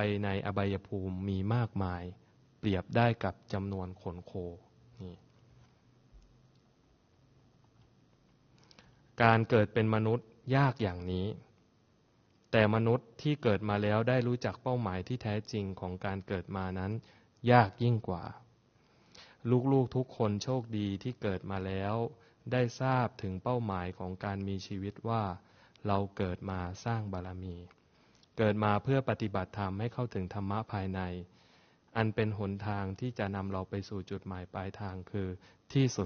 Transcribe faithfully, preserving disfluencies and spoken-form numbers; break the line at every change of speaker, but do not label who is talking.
ในอบายภูมิมีมากมายเปรียบได้กับจำนวนขนโคนี่การเกิดเป็นมนุษย์ยากอย่างนี้แต่มนุษย์ที่เกิดมาแล้วได้รู้จักเป้าหมายที่แท้จริงของการเกิดมานั้นยากยิ่งกว่าลูกๆทุกคนโชคดีที่เกิดมาแล้วได้ทราบถึงเป้าหมายของการมีชีวิตว่าเราเกิดมาสร้างบารมีเกิดมาเพื่อปฏิบัติธรรมให้เข้าถึงธรรมะภายในอันเป็นหนทางที่จะนำเราไปสู่จุดหมายปลายทางคือที่สุด